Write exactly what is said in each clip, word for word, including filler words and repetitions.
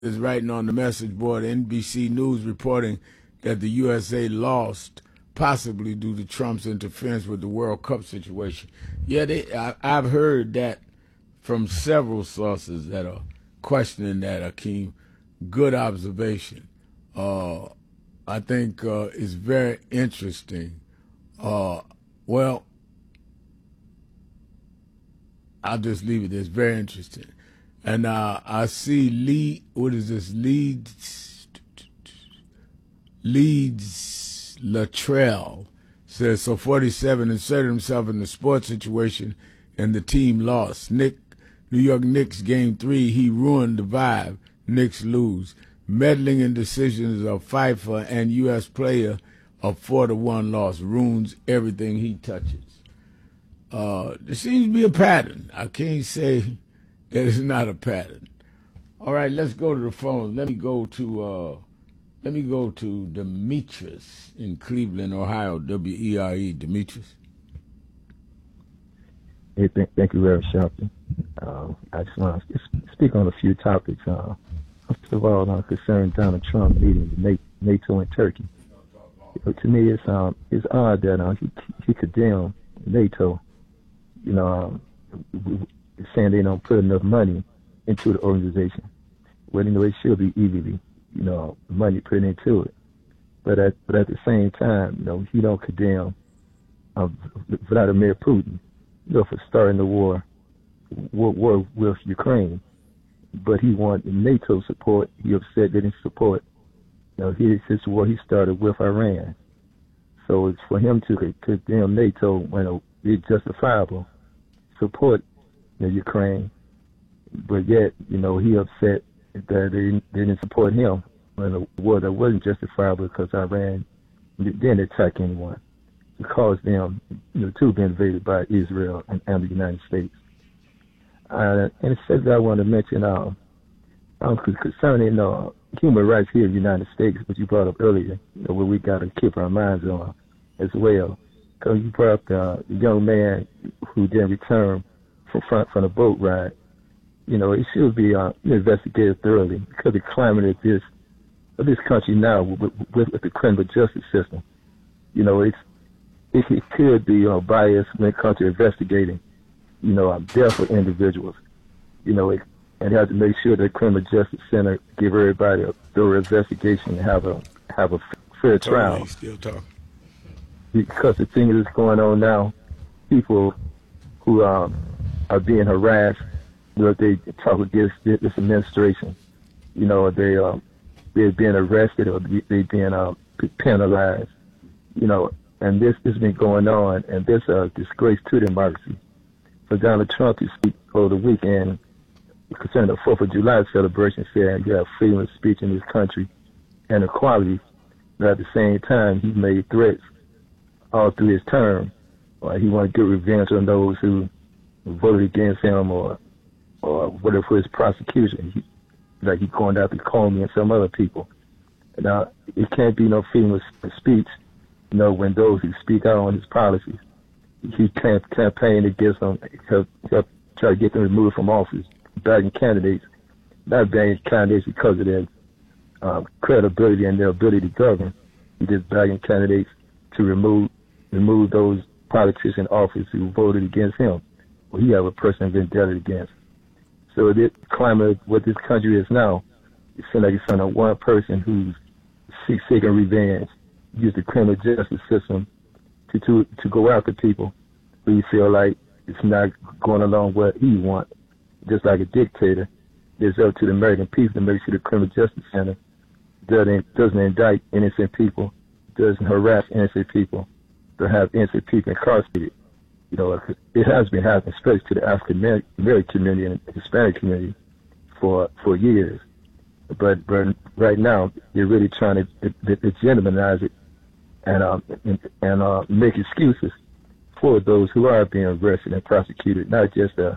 is writing on the message board, N B C News reporting that the U S A lost, possibly due to Trump's interference with the World Cup situation. Yeah, they, I, I've heard that from several sources that are questioning that, Akeem. Good observation. Uh, I think uh, it's very interesting. Uh, well, I'll just leave it. It's very interesting. And uh, I see Lee, what is this? Leeds, Leeds Latrell says, so forty-seven inserted himself in the sports situation and the team lost. Nick, New York Knicks game three, he ruined the vibe. Knicks lose. Meddling in decisions of FIFA and U S player of four to one loss ruins everything he touches. Uh, there seems to be a pattern. I can't say that it's not a pattern. All right, let's go to the phone. Let me go to uh, let me go to Demetrius in Cleveland, Ohio. W E R E, Demetrius. Hey, th- thank you, Reverend Sharpton. Uh, I just want to speak on a few topics. Uh, first of all, uh, concerning Donald Trump meeting NATO and Turkey. You know, to me, it's um, it's odd that uh, he he condemned NATO. You know, um, saying they don't put enough money into the organization. Well, you know, it should be easily, you know, money put into it. But at but at the same time, you know, he don't condemn uh, Vladimir Putin, you know, for starting the war, war, war with Ukraine. But he wanted NATO support. He upset they didn't support. You know, his his war he started with Iran. So it's for him to condemn NATO when it's justifiable. Support the Ukraine, but yet, you know, he upset that they, they didn't support him when a war that wasn't justifiable because Iran didn't attack anyone. It caused them, you know, to be invaded by Israel and, and the United States. Uh, and it says that I want to mention uh, um, concerning uh, human rights here in the United States, which you brought up earlier, you know, where we got to keep our minds on as well. Because you brought up the, the young man who didn't return from front from the boat ride. You know, it should be uh, investigated thoroughly because the climate of this of this country now with, with, with the criminal justice system. You know, it's it, it could be uh, biased when it comes to investigating. You know, um, death of individuals. You know, it, and have to make sure that the criminal justice center give everybody a thorough investigation and have a have a fair trial. Totally, still talking. Because the thing that's going on now, people who um, are being harassed, you know, they talk against this administration. You know, they uh, they're being arrested or they being uh, penalized. You know, and this has been going on, and this a uh, disgrace to democracy. For Donald Trump to speak over the weekend concerning the Fourth of July celebration, saying you have freedom of speech in this country and equality, but at the same time he made threats all through his term. Or he wanted to get revenge on those who voted against him or or whatever for his prosecution. He, like he going after Comey and some other people. Now, it can't be no freedom of speech, you know, when those who speak out on his policies, he can't campaign against them, help, help try to get them removed from office, bagging candidates, not bagging candidates because of their um, credibility and their ability to govern. He just bagging candidates to remove remove those politicians in office who voted against him, or he have a personal vendetta against. So the climate, what this country is now, it seems like it's on one person who's seeking revenge, use the criminal justice system to, to to go after people who you feel like it's not going along what he wants. Just like a dictator, it's up to the American people to make sure the criminal justice center doesn't, doesn't indict innocent people, doesn't harass innocent people, to have innocent people incarcerated. You know, it has been happening, especially to the African American community and the Hispanic community for for years. But but right now, they're really trying to legitimize it and um and, and uh, make excuses for those who are being arrested and prosecuted. Not just a,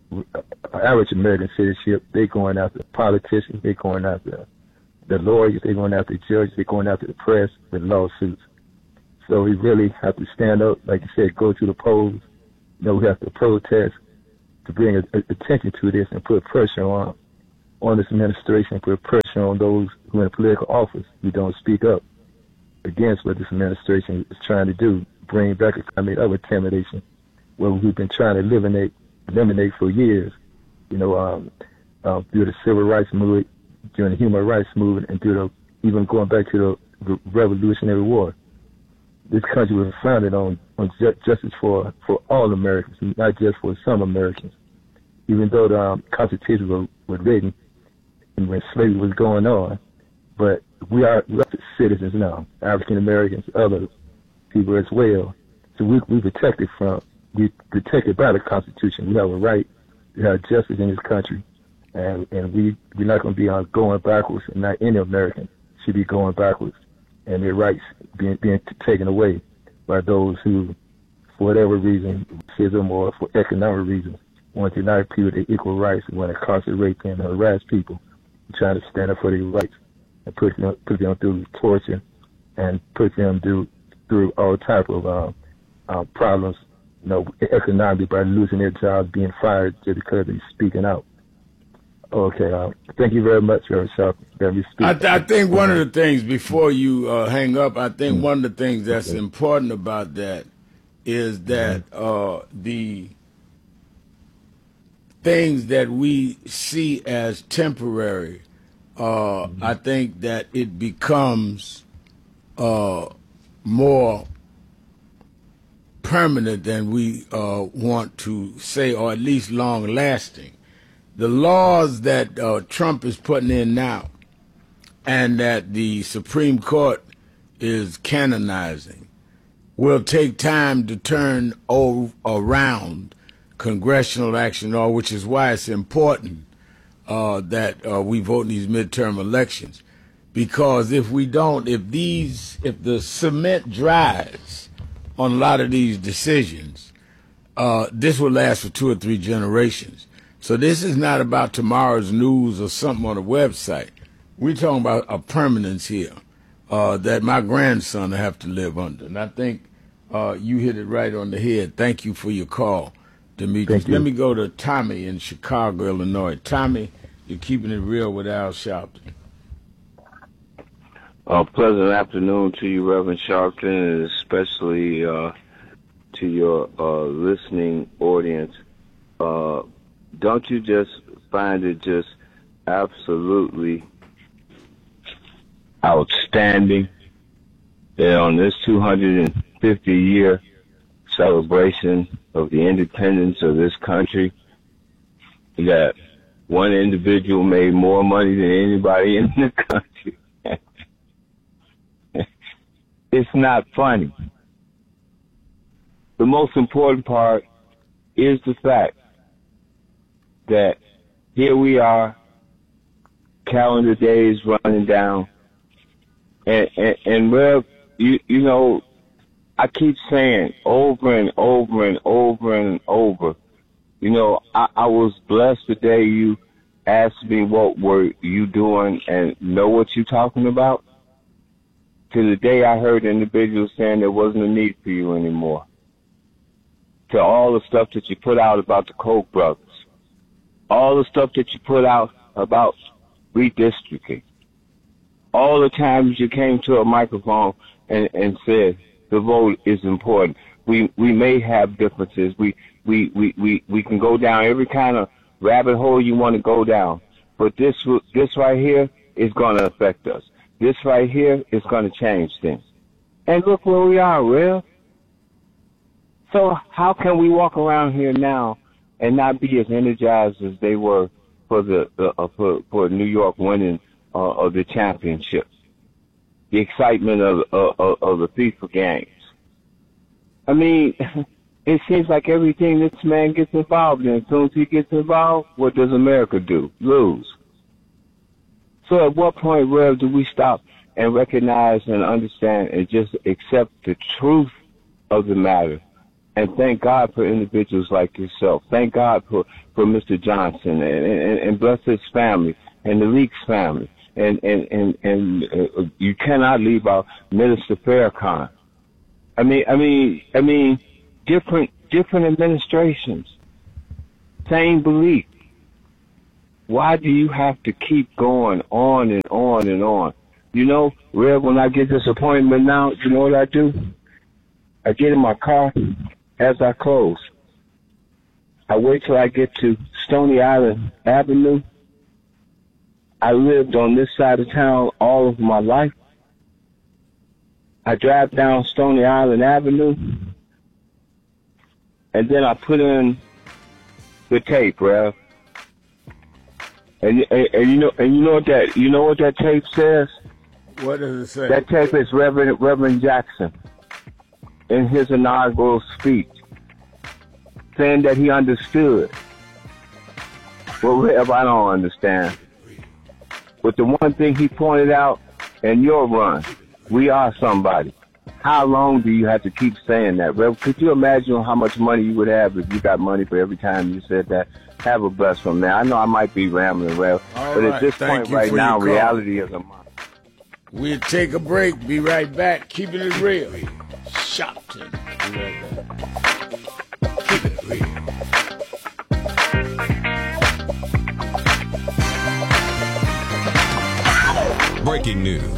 a average American citizenship. They're going after politicians. They're going after the lawyers. They're going after judges. They're going after the press with lawsuits. So we really have to stand up, like you said, go to the polls. You know, we have to protest to bring a, a, attention to this and put pressure on on this administration put pressure on those who are in political office who don't speak up against what this administration is trying to do, bring back a climate of intimidation, where we've been trying to eliminate, eliminate for years, you know, um, uh, through the civil rights movement, during the human rights movement, and through the, even going back to the Revolutionary War. This country was founded on, on ju- justice for, for all Americans, not just for some Americans. Even though the um, Constitution was, was written and when slavery was going on, but we are, we are citizens now, African Americans, other people as well. So we we protected from, we protected by the Constitution. We have a right to have justice in this country, and and we we're not going to be on going backwards, and not any American should be going backwards, and their rights being being taken away by those who, for whatever reason, racism or for economic reasons, want to deny people their equal rights, and want to incarcerate them and harass people, trying to stand up for their rights, and put them put them through torture, and put them through through all type of uh, uh, problems, you know, economically, by losing their jobs, being fired just because they're speaking out. Okay, uh, thank you very much, Reverend Sharpton. I, th- I think one of the things, before you uh, hang up, I think mm-hmm. one of the things that's okay. important about that is that mm-hmm. uh, the things that we see as temporary, uh, mm-hmm. I think that it becomes uh, more permanent than we uh, want to say, or at least long-lasting. The laws that uh, Trump is putting in now and that the Supreme Court is canonizing will take time to turn over, around congressional action, or which is why it's important uh, that uh, we vote in these midterm elections. Because if we don't, if these, if the cement dries on a lot of these decisions, uh, this will last for two or three generations. So this is not about tomorrow's news or something on a website. We're talking about a permanence here uh, that my grandson will have to live under. And I think uh, you hit it right on the head. Thank you for your call, Demetrius. Let me go to Tommy in Chicago, Illinois. Tommy, you're keeping it real with Al Sharpton. Uh, pleasant afternoon to you, Reverend Sharpton, and especially uh, to your uh, listening audience. Uh, don't you just find it just absolutely outstanding that on this two hundred fifty year celebration of the independence of this country, that one individual made more money than anybody in the country? It's not funny. The most important part is the fact that here we are, calendar days running down, and, and, and Rev, you, you know, I keep saying over and over and over and over, you know, I, I was blessed the day you asked me what were you doing and know what you're talking about, to the day I heard individuals saying there wasn't a need for you anymore, to all the stuff that you put out about the Koch brothers, all the stuff that you put out about redistricting, all the times you came to a microphone and, and said the vote is important. We we may have differences. We, we, we, we, we can go down every kind of rabbit hole you want to go down. But this this right here is going to affect us. This right here is going to change things. And look where we are, Rev. So how can we walk around here now and not be as energized as they were for the uh, for, for New York winning uh, of the championship, the excitement of, of of the FIFA games? I mean, it seems like everything this man gets involved in, as soon as he gets involved, what does America do? Lose. So at what point, Rev, do we stop and recognize and understand and just accept the truth of the matter? And thank God for individuals like yourself. Thank God for, for Mister Johnson, and, and, and bless his family and the Leaks family. And, and, and, and uh, you cannot leave out Minister Farrakhan. I mean, I mean, I mean, different, different administrations, same belief. Why do you have to keep going on and on and on? You know, Rev, when I get this appointment now, you know what I do? I get in my car as I close. I wait till I get to Stony Island Avenue. I lived on this side of town all of my life. I drive down Stony Island Avenue, and then I put in the tape, Rev. And, and, and you know, and you know what that, you know what that tape says? What does it say? That tape is Reverend Reverend Jackson in his inaugural speech, saying that he understood. Well, Rev, I don't understand. But the one thing he pointed out in your run, we are somebody. How long do you have to keep saying that, Rev? Could you imagine how much money you would have if you got money for every time you said that? Have a blessed one, man. I know I might be rambling, Rev, All but right. at this Thank point you right for now, your call. reality is a must. We'll take a break. Be right back. Keeping it real. Shopton. Be right back. Keep it real. Breaking news.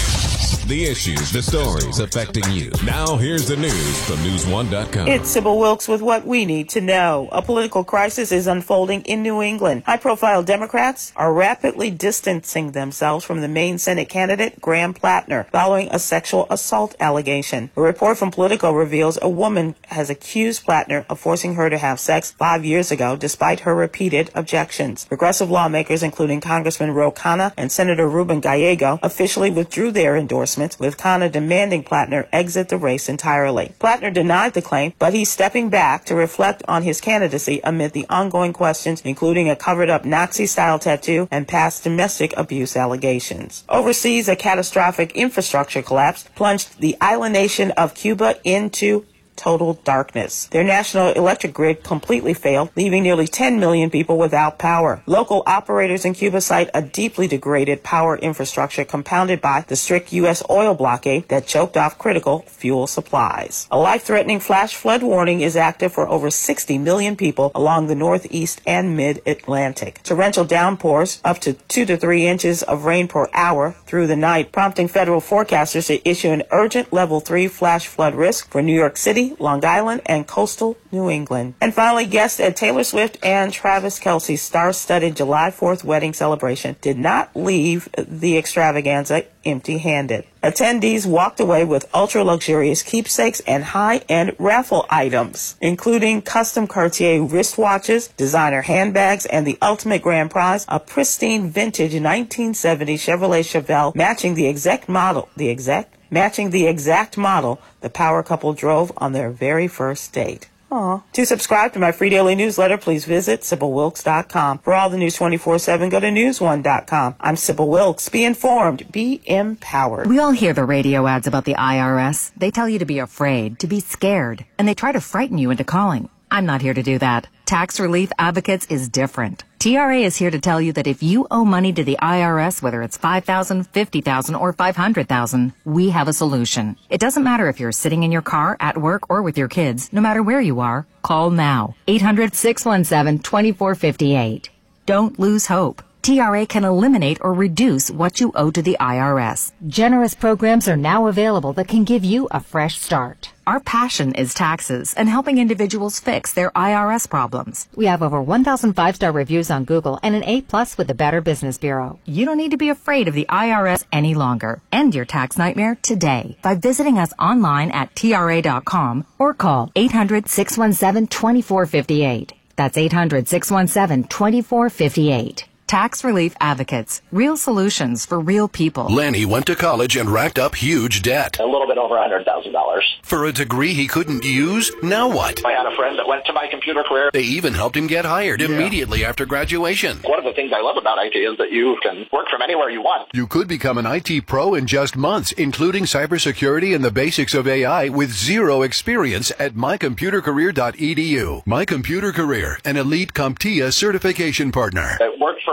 The issues, the stories affecting you. Now here's the news from news one dot com. It's Sybil Wilkes with what we need to know. A political crisis is unfolding in New England. High-profile Democrats are rapidly distancing themselves from the main Senate candidate, Graham Plattner, following a sexual assault allegation. A report from Politico reveals a woman has accused Plattner of forcing her to have sex five years ago, despite her repeated objections. Progressive lawmakers, including Congressman Ro Khanna and Senator Ruben Gallego, officially withdrew their endorsement, with Khanna demanding Plattner exit the race entirely. Plattner denied the claim, but he's stepping back to reflect on his candidacy amid the ongoing questions, including a covered-up Nazi-style tattoo and past domestic abuse allegations. Overseas, a catastrophic infrastructure collapse plunged the island nation of Cuba into total darkness. Their national electric grid completely failed, leaving nearly ten million people without power. Local operators in Cuba cite a deeply degraded power infrastructure compounded by the strict U S oil blockade that choked off critical fuel supplies. A life-threatening flash flood warning is active for over sixty million people along the northeast and mid-Atlantic. Torrential downpours, up to two to three inches of rain per hour through the night, prompting federal forecasters to issue an urgent level three flash flood risk for New York City, Long Island, and coastal New England. And finally, guests at Taylor Swift and Travis Kelce's star-studded July fourth wedding celebration did not leave the extravaganza empty-handed. Attendees walked away with ultra-luxurious keepsakes and high-end raffle items, including custom Cartier wristwatches, designer handbags, and the ultimate grand prize, a pristine vintage nineteen seventy Chevrolet Chevelle matching the exact model, the exact matching the exact model the power couple drove on their very first date. Aww. To subscribe to my free daily newsletter, please visit Sybil Wilkes dot com. For all the news twenty-four seven, go to news one dot com. I'm Sybil Wilkes. Be informed. Be empowered. We all hear the radio ads about the I R S. They tell you to be afraid, to be scared, and they try to frighten you into calling. I'm not here to do that. Tax Relief Advocates is different. T R A is here to tell you that if you owe money to the I R S, whether it's five thousand dollars, fifty thousand dollars, or five hundred thousand dollars, we have a solution. It doesn't matter if you're sitting in your car, at work, or with your kids. No matter where you are, call now. eight hundred, six one seven, two four five eight. Don't lose hope. T R A can eliminate or reduce what you owe to the I R S. Generous programs are now available that can give you a fresh start. Our passion is taxes and helping individuals fix their I R S problems. We have over one thousand five-star reviews on Google and an A plus with the Better Business Bureau. You don't need to be afraid of the I R S any longer. End your tax nightmare today by visiting us online at T R A dot com or call eight hundred, six one seven, two four five eight. That's eight hundred, six one seven, two four five eight. Tax Relief Advocates. Real solutions for real people. Lenny went to college and racked up huge debt. A little bit over one hundred thousand dollars. For a degree he couldn't use? Now what? I had a friend that went to My Computer Career. They even helped him get hired yeah. immediately after graduation. One of the things I love about I T is that you can work from anywhere you want. You could become an I T pro in just months, including cybersecurity and the basics of A I with zero experience at my computer career dot e d u. My Computer Career, an elite CompTIA certification partner. It worked for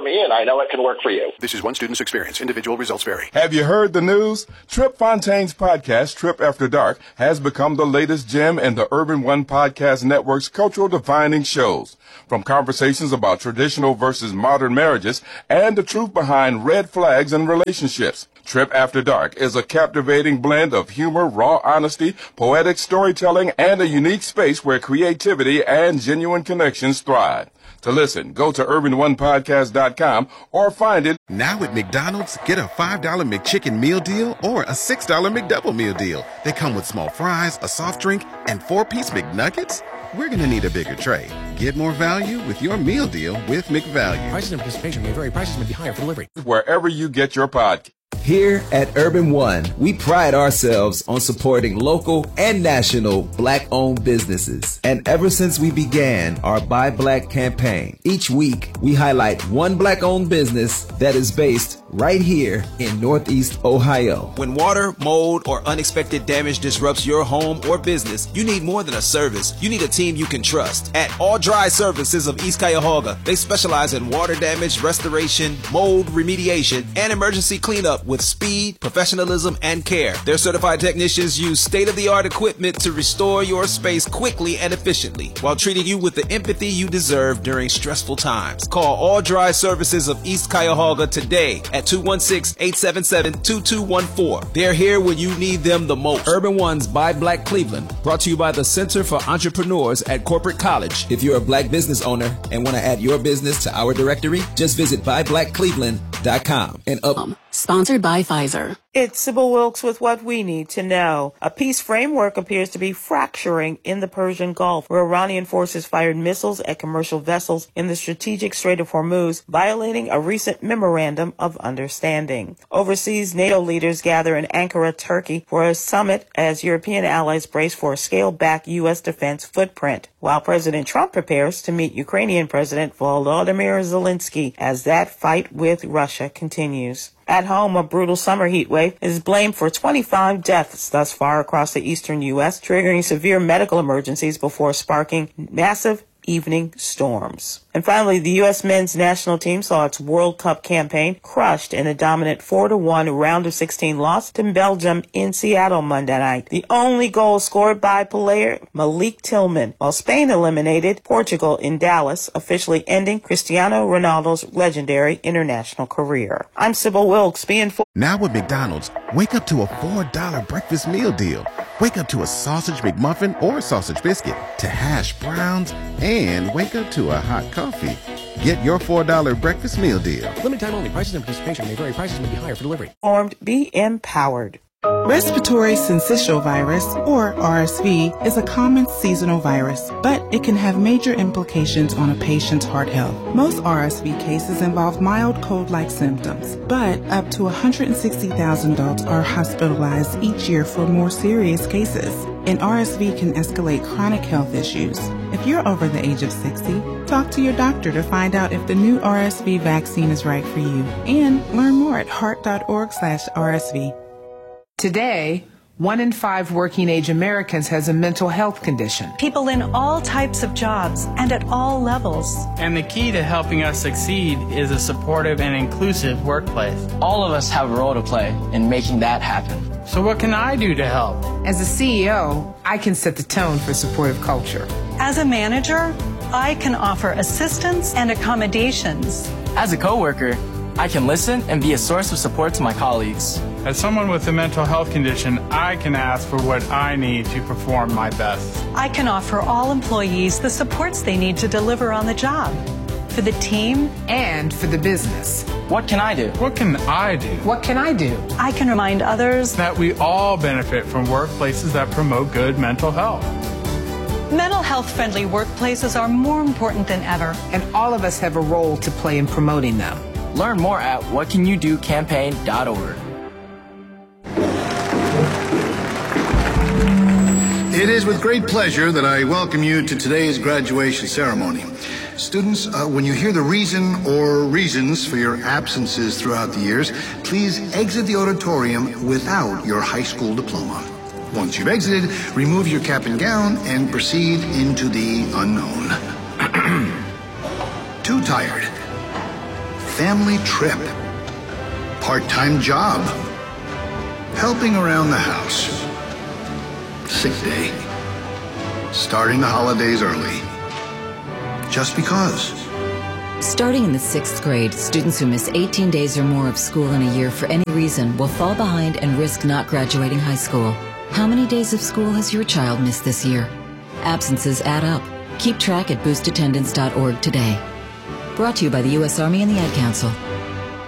me, and I know it can work for you. This is one student's experience. Individual results vary. Have you heard the news? Trip Fontaine's podcast, Trip After Dark, has become the latest gem in the Urban One Podcast Network's cultural defining shows. From conversations about traditional versus modern marriages and the truth behind red flags in relationships. Trip After Dark is a captivating blend of humor, raw honesty, poetic storytelling, and a unique space where creativity and genuine connections thrive. To listen, go to urban one podcast dot com or find it. Now at McDonald's, get a five dollar McChicken meal deal or a six dollar McDouble meal deal. They come with small fries, a soft drink, and four-piece McNuggets. We're going to need a bigger tray. Get more value with your meal deal with McValue. Prices and participation may vary. Prices may be higher for delivery. Wherever you get your podcast. Here at Urban One, we pride ourselves on supporting local and national Black-owned businesses. And ever since we began our Buy Black campaign, each week we highlight one Black-owned business that is based right here in Northeast Ohio. When water, mold, or unexpected damage disrupts your home or business, you need more than a service. You need a team you can trust. At All Dry Services of East Cuyahoga, they specialize in water damage restoration, mold remediation, and emergency cleanup with speed, professionalism, and care. Their certified technicians use state-of-the-art equipment to restore your space quickly and efficiently while treating you with the empathy you deserve during stressful times. Call All Dry Services of East Cuyahoga today at two one six, eight seven seven, two two one four. They're here when you need them the most. Urban One's Buy Black Cleveland, brought to you by the Center for Entrepreneurs at Corporate College. If you're a Black business owner and want to add your business to our directory, just visit buy black cleveland dot com and up. Um, sponsored by Pfizer. It's Sybil Wilkes with what we need to know. A peace framework appears to be fracturing in the Persian Gulf, where Iranian forces fired missiles at commercial vessels in the strategic Strait of Hormuz, violating a recent memorandum of understanding. Overseas, NATO leaders gather in Ankara, Turkey, for a summit as European allies brace for a scaled-back U S defense footprint, while President Trump prepares to meet Ukrainian President Volodymyr Zelensky as that fight with Russia continues. At home, a brutal summer heat wave is blamed for twenty-five deaths thus far across the eastern U S, triggering severe medical emergencies before sparking massive evening storms. And finally, the U S men's national team saw its World Cup campaign crushed in a dominant four to one round of sixteen loss to Belgium in Seattle Monday night. The only goal scored by player Malik Tillman, while Spain eliminated Portugal in Dallas, officially ending Cristiano Ronaldo's legendary international career. I'm Sybil Wilkes, being for- Now with McDonald's, wake up to a four dollar breakfast meal deal. Wake up to a sausage McMuffin or sausage biscuit, to hash browns, and wake up to a hot coffee. Get your four dollar breakfast meal deal. Limited time only. Prices and participation may vary. Prices may be higher for delivery. Formed, be empowered. Respiratory syncytial virus, or R S V, is a common seasonal virus, but it can have major implications on a patient's heart health. Most R S V cases involve mild cold-like symptoms, but up to one hundred sixty thousand adults are hospitalized each year for more serious cases. And R S V can escalate chronic health issues. If you're over the age of sixty, talk to your doctor to find out if the new R S V vaccine is right for you. And learn more at heart.org slash RSV. Today, one in five working-age Americans has a mental health condition. People in all types of jobs and at all levels. And the key to helping us succeed is a supportive and inclusive workplace. All of us have a role to play in making that happen. So what can I do to help? As a C E O, I can set the tone for supportive culture. As a manager, I can offer assistance and accommodations. As a coworker, I can listen and be a source of support to my colleagues. As someone with a mental health condition, I can ask for what I need to perform my best. I can offer all employees the supports they need to deliver on the job. For the team and for the business. What can I do? What can I do? What can I do? I can remind others that we all benefit from workplaces that promote good mental health. Mental health-friendly workplaces are more important than ever. And all of us have a role to play in promoting them. Learn more at what can you do campaign dot org. It is with great pleasure that I welcome you to today's graduation ceremony. Students, uh, when you hear the reason or reasons for your absences throughout the years, please exit the auditorium without your high school diploma. Once you've exited, remove your cap and gown and proceed into the unknown. Too tired. family trip, part-time job, helping around the house, sick day, starting the holidays early, just because. Starting in the sixth grade, students who miss eighteen days or more of school in a year for any reason will fall behind and risk not graduating high school. How many days of school has your child missed this year? Absences add up. Keep track at boost attendance dot org today. Brought to you by the U S Army and the Ad Council.